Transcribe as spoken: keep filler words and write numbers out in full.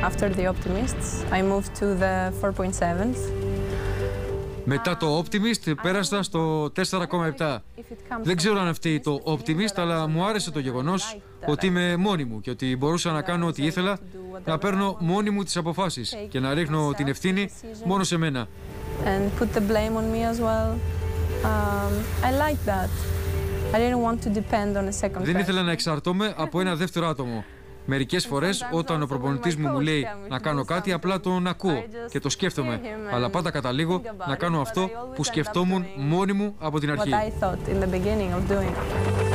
After the Optimists, I moved to the four point seven. Μετά το Optimist πέρασα στο τέσσερα κόμμα επτά. Δεν ξέρω αν αυτή το Optimist, αλλά μου άρεσε το γεγονός ότι είμαι μόνη μου και ότι μπορούσα να κάνω ό,τι ήθελα, να παίρνω μόνη μου τις αποφάσεις και να ρίχνω την ευθύνη μόνο σε μένα. And put the blame on me as well. Um, I like that. I didn't want to depend on a second Δεν person. ήθελα να εξαρτώμαι από ένα δεύτερο άτομο. Μερικές φορές όταν ο προπονητής μου μου λέει να κάνω κάτι, απλά τον ακούω και το σκέφτομαι. Αλλά πάντα καταλήγω να κάνω αυτό που σκεφτόμουν μόνη μου από την αρχή. What I thought in the beginning of doing.